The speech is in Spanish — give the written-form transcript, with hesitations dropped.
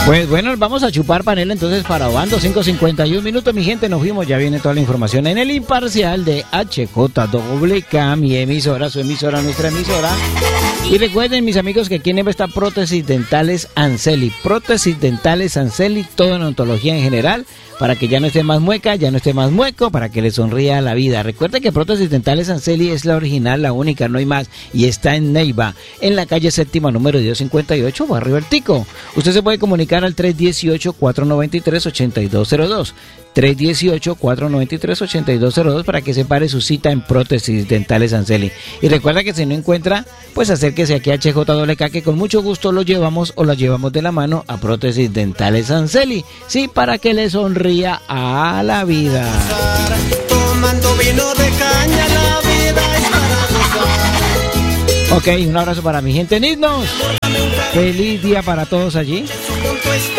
Pues bueno, vamos a chupar panela entonces para Obando, 5:51 minutos, mi gente, nos fuimos, ya viene toda la información en el Imparcial de HJWK, mi emisora, su emisora, nuestra emisora. Y recuerden, mis amigos, que aquí en Neva está Prótesis Dentales Anseli, todo en odontología en general, para que ya no esté más mueca, ya no esté más mueco, para que le sonría la vida. Recuerde que Prótesis Dentales Anseli es la original, la única, no hay más, y está en Neiva, en la calle séptima, número 1058, Barrio El Tico. Usted se puede comunicar al 318-493-8202. 318-493-8202 para que separe su cita en Prótesis Dentales Anseli. Y recuerda que si no encuentra, pues acérquese aquí a HJWK, que con mucho gusto lo llevamos o la llevamos de la mano a Prótesis Dentales Anseli. Sí, para que le sonría a la vida. Tomando vino de caña, la vida es para gozar. Ok, un abrazo para mi gente en Isnos. Feliz día para todos allí.